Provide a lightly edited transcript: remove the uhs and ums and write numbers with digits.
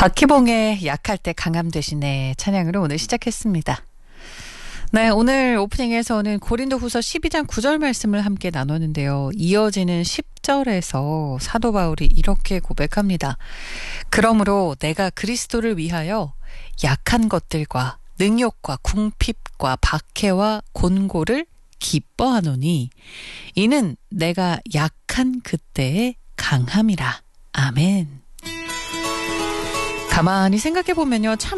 박희봉의 약할 때 강함 대신에 찬양으로 오늘 시작했습니다. 네, 오늘 오프닝에서는 고린도후서 12장 9절 말씀을 함께 나눴는데요. 이어지는 10절에서 사도 바울이 이렇게 고백합니다. 그러므로 내가 그리스도를 위하여 약한 것들과 능욕과 궁핍과 박해와 곤고를 기뻐하노니 이는 내가 약한 그때의 강함이라. 아멘. 가만히 생각해보면요. 참